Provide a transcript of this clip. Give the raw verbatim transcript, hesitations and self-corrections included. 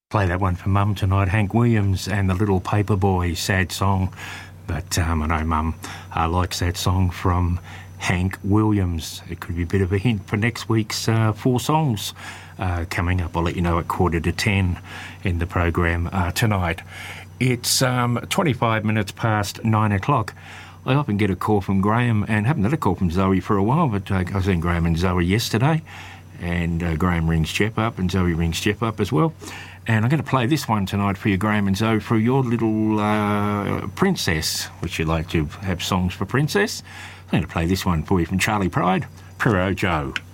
Play that one for Mum tonight, Hank Williams and the Little Paperboy, sad song. But um, I know Mum uh, likes that song from Hank Williams. It could be a bit of a hint for next week's uh, Four Songs uh, coming up. I'll let you know at quarter to ten in the program uh, tonight. It's um, twenty-five minutes past nine o'clock. I often get a call from Graham, and haven't had a call from Zoe for a while, but uh, I was in Graham and Zoe yesterday, and uh, Graham rings Jeff up, and Zoe rings Jeff up as well. And I'm going to play this one tonight for you, Graham and Zoe, for your little uh, princess, which you like to have songs for princess. I'm going to play this one for you from Charlie Pride, Pierrot Joe.